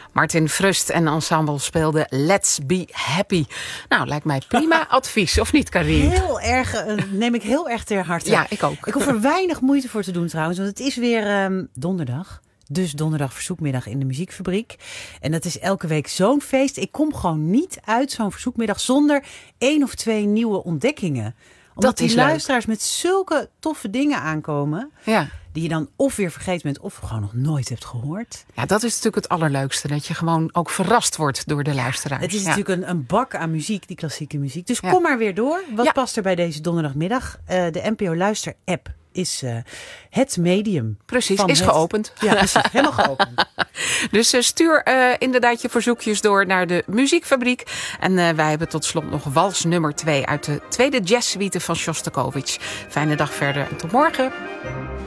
Martin Frust en ensemble speelden Let's Be Happy. Nou, lijkt mij prima advies, of niet, Karin? Heel erg, neem ik heel erg ter harte. Ja, ik ook. Ik hoef er weinig moeite voor te doen trouwens, want het is weer donderdag. Dus donderdag verzoekmiddag in de Muziekfabriek. En dat is elke week zo'n feest. Ik kom gewoon niet uit zo'n verzoekmiddag zonder 1 of 2 nieuwe ontdekkingen. Omdat die luisteraars met zulke toffe dingen aankomen. Ja. Die je dan of weer vergeten bent of gewoon nog nooit hebt gehoord. Ja, dat is natuurlijk het allerleukste. Dat je gewoon ook verrast wordt door de luisteraars. Het is natuurlijk een bak aan muziek, die klassieke muziek. Dus kom maar weer door. Wat past er bij deze donderdagmiddag? De NPO Luister app is het medium. Precies, is geopend. Ja, precies, helemaal geopend. Dus stuur inderdaad je verzoekjes door naar de Muziekfabriek. En wij hebben tot slot nog wals nummer 2 uit de tweede jazzsuite van Shostakovich. Fijne dag verder en tot morgen.